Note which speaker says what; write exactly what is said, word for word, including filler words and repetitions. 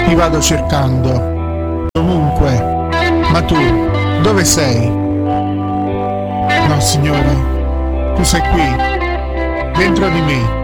Speaker 1: Ti vado cercando dovunque. Ma tu, dove sei? No, signore, tu sei qui, dentro di me.